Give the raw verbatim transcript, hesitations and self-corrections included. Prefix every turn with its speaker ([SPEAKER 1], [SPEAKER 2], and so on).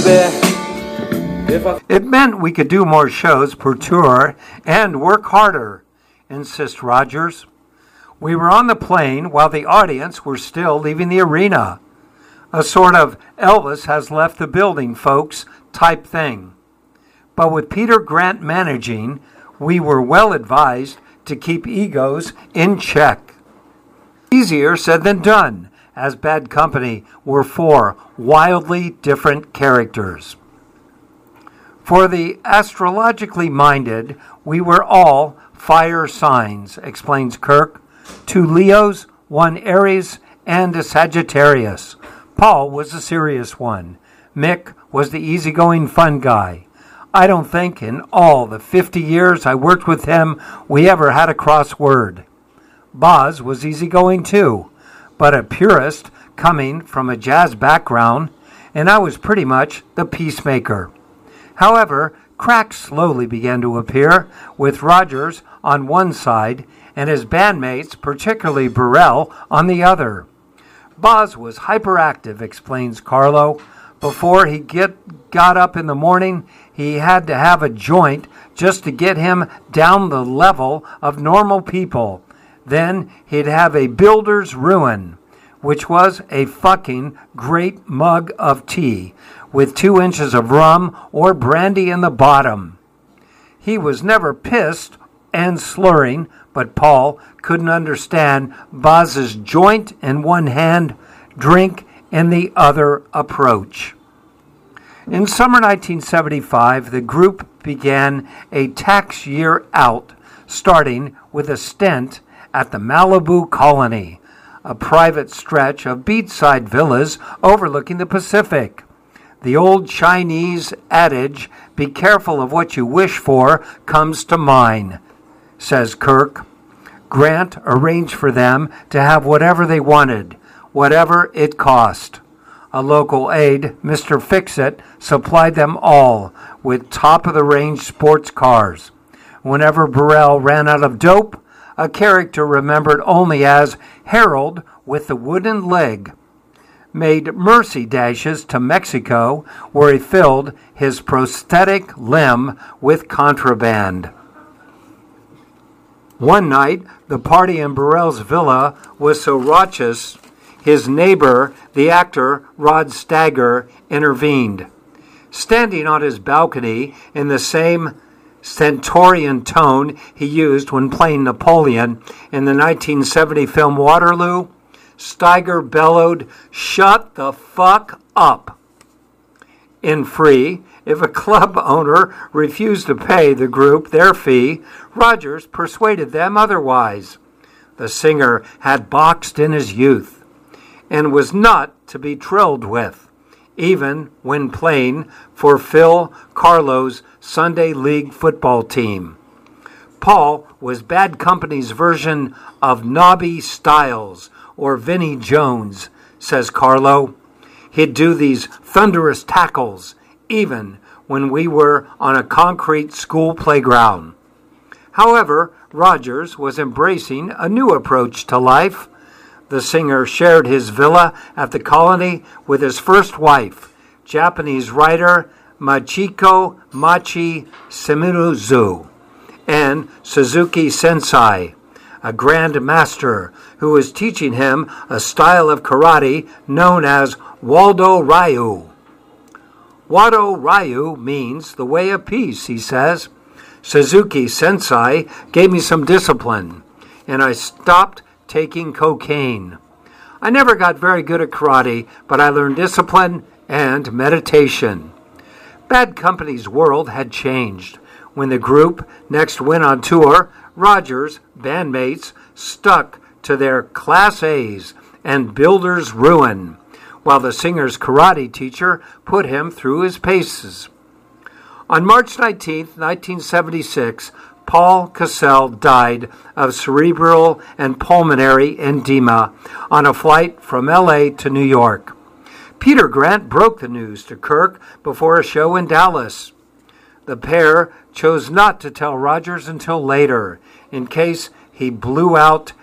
[SPEAKER 1] If I...
[SPEAKER 2] It meant we could do more shows per tour and work harder, insists Rogers. We were on the plane while the audience were still leaving the arena. A sort of Elvis has left the building, folks, type thing. But with Peter Grant managing, we were well advised to keep egos in check. Easier said than done, as Bad Company were four wildly different characters. For the astrologically minded, we were all fire signs, explains Kirk. Two Leos, one Aries, and a Sagittarius. Paul was the serious one. Mick was the easygoing fun guy. I don't think in all the fifty years I worked with him we ever had a cross word. Boz was easygoing too, but a purist coming from a jazz background, and I was pretty much the peacemaker. However, cracks slowly began to appear, with Rogers on one side and his bandmates, particularly Burrell, on the other. Boz was hyperactive, explains Carlo. Before he get, got up in the morning, he had to have a joint just to get him down the level of normal people. Then he'd have a builder's ruin, which was a fucking great mug of tea with two inches of rum or brandy in the bottom. He was never pissed and slurring, but Paul couldn't understand Boz's joint in one hand, drink in the other approach. In summer nineteen seventy-five, the group began a tax year out, starting with a stint at the Malibu Colony, a private stretch of beachside villas overlooking the Pacific. The old Chinese adage, "Be careful of what you wish for," comes to mind, says Kirk. Grant arranged for them to have whatever they wanted, whatever it cost. A local aide, Mister Fix-It, supplied them all with top-of-the-range sports cars. Whenever Burrell ran out of dope, a character remembered only as Harold with the wooden leg made mercy dashes to Mexico, where he filled his prosthetic limb with contraband. One night, the party in Burrell's villa was so raucous, his neighbor, the actor Rod Steiger, intervened. Standing on his balcony in the same stentorian tone he used when playing Napoleon in the nineteen seventy film Waterloo, Steiger bellowed, "Shut the fuck up." In Free, if a club owner refused to pay the group their fee, Rogers persuaded them otherwise. The singer had boxed in his youth and was not to be trilled with, even when playing for Phil Carlo's Sunday League football team. Paul was Bad Company's version of Nobby Styles or Vinnie Jones, says Carlo. He'd do these thunderous tackles, even when we were on a concrete school playground. However, Rogers was embracing a new approach to life. The singer shared his villa at the Colony with his first wife, Japanese writer Machiko Machi Semiruzu, and Suzuki Sensei, a grand master who was teaching him a style of karate known as Waldo Ryu. Waldo Ryu means the way of peace, he says. Suzuki Sensei gave me some discipline, and I stopped taking cocaine. I never got very good at karate, but I learned discipline and meditation. Bad Company's world had changed. When the group next went on tour, Rogers' bandmates stuck to their Class A's and builder's ruin, while the singer's karate teacher put him through his paces. On March nineteenth, nineteen seventy-six, Paul Cassell died of cerebral and pulmonary edema on a flight from L A to New York. Peter Grant broke the news to Kirk before a show in Dallas. The pair chose not to tell Rogers until later, in case he blew out